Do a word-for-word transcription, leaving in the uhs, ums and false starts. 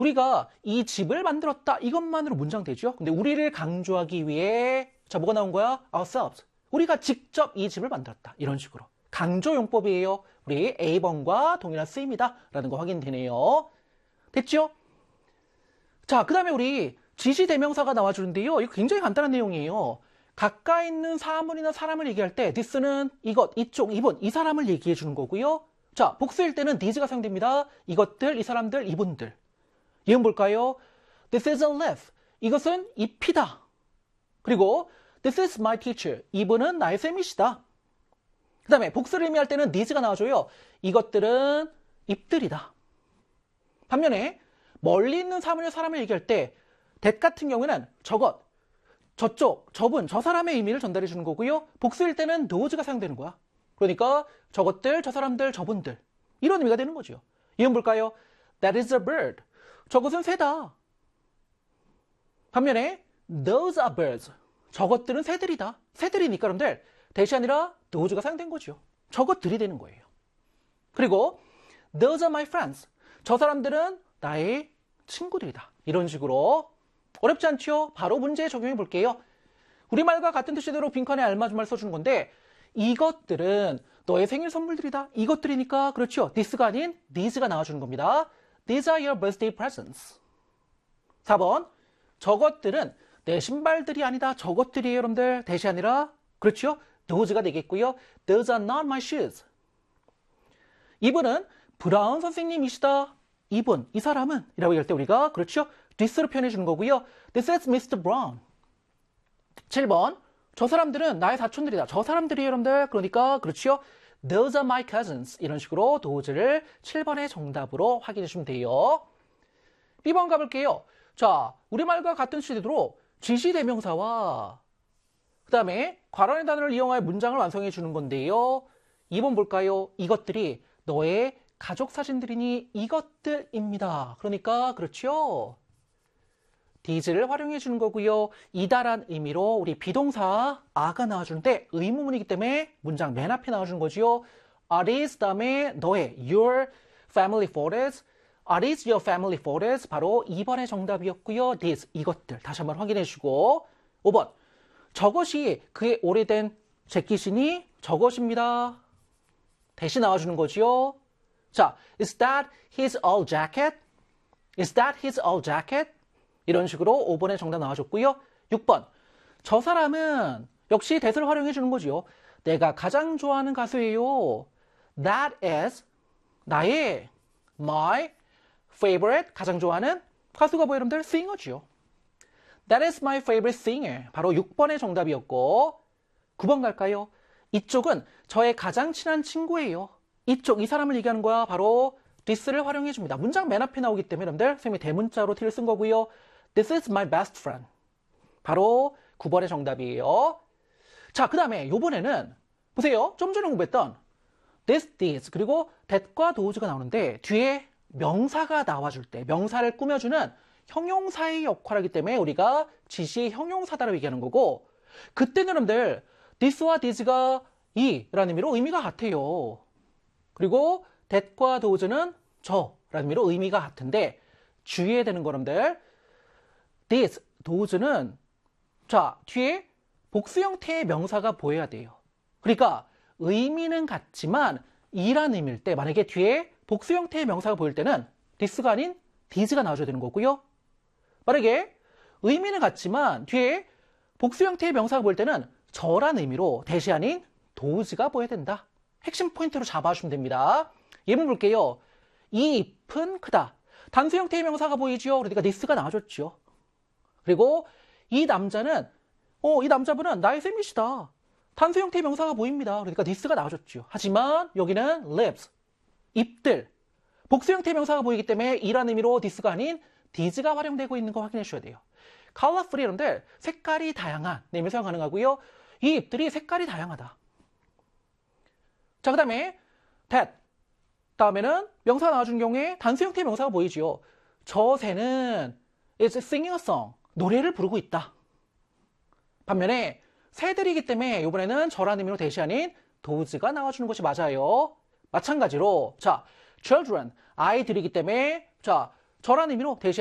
우리가 이 집을 만들었다 이것만으로 문장 되죠. 근데 우리를 강조하기 위해 자 뭐가 나온 거야? ourselves. 우리가 직접 이 집을 만들었다. 이런 식으로. 강조 용법이에요. 우리 A번과 동일한 쓰임이다 라는 거 확인되네요. 됐죠? 자, 그 다음에 우리 지시대명사가 나와주는데요. 이거 굉장히 간단한 내용이에요. 가까이 있는 사물이나 사람을 얘기할 때 this는 이것, 이쪽, 이분, 이 사람을 얘기해 주는 거고요. 자, 복수일 때는 these가 사용됩니다. 이것들, 이 사람들, 이분들. 예문 볼까요? This is a leaf. 이것은 잎이다. 그리고 This is my teacher. 이분은 나의 쌤이시다. 그 다음에 복수를 의미할 때는 these가 나와줘요. 이것들은 잎들이다. 반면에 멀리 있는 사물의 사람을 얘기할 때 that 같은 경우에는 저것, 저쪽, 저분, 저 사람의 의미를 전달해 주는 거고요. 복수일 때는 those가 사용되는 거야. 그러니까 저것들, 저 사람들, 저분들. 이런 의미가 되는 거죠. 예문 볼까요? That is a bird. 저것은 새다. 반면에 those are birds. 저것들은 새들이다. 새들이니까 여러분들 대시 아니라 those가 사용된 거죠. 저것들이 되는 거예요. 그리고 those are my friends. 저 사람들은 나의 친구들이다. 이런 식으로 어렵지 않죠? 바로 문제에 적용해 볼게요. 우리말과 같은 뜻대로 빈칸에 알맞은 말 써주는 건데 이것들은 너의 생일 선물들이다. 이것들이니까 그렇죠. this가 아닌 these가 나와주는 겁니다. These are your birthday presents. 사 번 저것들은 내 신발들이 아니다. 저것들이에요 여러분들. 대시 아니라 그렇죠. those가 되겠고요. Those are not my shoes. 이분은 브라운 선생님이시다. 이분, 이 사람은 이라고 얘기할 때 우리가 그렇죠. this로 표현해 주는 거고요. This is 미스터 Brown. 칠 번 저 사람들은 나의 사촌들이다. 저 사람들이에요 여러분들. 그러니까 그렇죠. Those are my cousins. 이런 식으로 those를 칠 번의 정답으로 확인해 주시면 돼요. 비 번 가볼게요. 자, 우리말과 같은 시대로 지시대명사와 그 다음에 괄호의 단어를 이용하여 문장을 완성해 주는 건데요. 이 번 볼까요? 이것들이 너의 가족 사진들이니 이것들입니다. 그러니까 그렇죠. these를 활용해 주는 거고요. 이다란 의미로 우리 비동사 are가 나와주는데 의문문이기 때문에 문장 맨 앞에 나와주는 거죠. Are these 다음에 너의 your family photos. Are these your family photos? 바로 이 번의 정답이었고요. these 이것들 다시 한번 확인해 주고 오 번 저것이 그의 오래된 재킷이니 저것입니다. 대신 나와주는 거죠. 자, is that his old jacket? Is that his old jacket? 이런 식으로 오 번의 정답 나와줬고요. 육 번 저 사람은 역시 that을 활용해 주는 거죠. 내가 가장 좋아하는 가수예요. That is 나의 my favorite 가장 좋아하는 가수가 뭐예요 여러분들? 싱어죠. That is my favorite singer. 바로 육 번의 정답이었고 구 번 갈까요? 이쪽은 저의 가장 친한 친구예요. 이쪽 이 사람을 얘기하는 거야. 바로 this를 활용해 줍니다. 문장 맨 앞에 나오기 때문에 여러분들 선생님이 대문자로 t를 쓴 거고요. This is my best friend. 바로 구 번의 정답이에요. 자, 그 다음에 요번에는 보세요. 좀 전에 공부했던 this, this 그리고 that과 those가 나오는데 뒤에 명사가 나와줄 때 명사를 꾸며주는 형용사의 역할을 하기 때문에 우리가 지시의 형용사다라고 얘기하는 거고 그때는 여러분들 this와 this가 이라는 의미로 의미가 같아요. 그리고 that과 those는 저라는 의미로 의미가 같은데 주의해야 되는 거 여러분들 this, those는 자 뒤에 복수 형태의 명사가 보여야 돼요. 그러니까 의미는 같지만 이라는 의미일 때 만약에 뒤에 복수 형태의 명사가 보일 때는 this가 아닌 these가 나와줘야 되는 거고요. 만약에 의미는 같지만 뒤에 복수 형태의 명사가 보일 때는 저라는 의미로 대시 아닌 those가 보여야 된다. 핵심 포인트로 잡아주시면 됩니다. 예문 볼게요. 이 잎은 크다. 단수 형태의 명사가 보이죠. 그러니까 this가 나와줬죠. 그리고 이 남자는 어, 이 남자분은 나의 쌤이시다. 단수 형태의 명사가 보입니다. 그러니까 this가 나와줬죠. 하지만 여기는 leaves, 잎들. 복수 형태의 명사가 보이기 때문에 이라는 의미로 this가 아닌 these가 활용되고 있는 거 확인해 주셔야 돼요. colorful이 여러분들 색깔이 다양한 의미로 사용 가능하고요. 이 잎들이 색깔이 다양하다. 자, 그 다음에 that 다음에는 명사가 나와준 경우에 단수 형태의 명사가 보이죠. 저 새는 is singing a song. 노래를 부르고 있다. 반면에 새들이기 때문에 이번에는 저라는 의미로 대시 아닌 those가 나와주는 것이 맞아요. 마찬가지로 자 children 아이들이기 때문에 자 저라는 의미로 대시